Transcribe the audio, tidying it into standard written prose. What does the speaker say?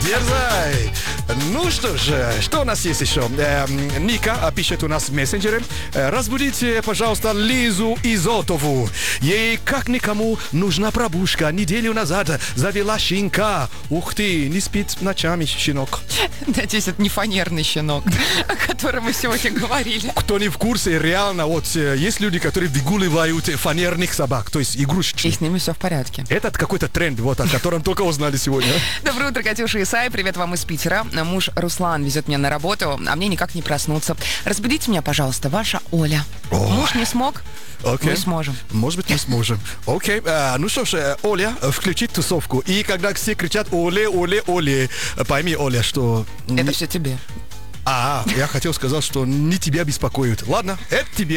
Дерзай. Ну что же, что у нас есть еще? Ника пишет у нас в мессенджере. Разбудите, пожалуйста, Лизу Изотову. Ей, как никому, нужна пробушка. Неделю назад завела щенка. Ух ты, не спит ночами щенок. Надеюсь, это не фанерный щенок, о котором мы сегодня говорили. Кто не в курсе, реально, вот есть люди, которые выгуливают фанерных собак, то есть игрушечных. И с ними все в порядке. Этот какой-то тренд, вот, о котором только узнали сегодня. Доброе утро, Катюша и Исай. Привет вам из Питера. Муж Руслан везет меня на работу, а мне никак не проснуться. Разбудите меня, пожалуйста, ваша Оля. Муж не смог? Окей. Мы сможем. Может быть, мы сможем. Окей. Ну что ж, Оля, включить тусовку. И когда все кричат «Оле, Оле, Оле», пойми, Оля, что... Это все тебе. Я хотел сказать, что не тебя беспокоит. Ладно, это тебе.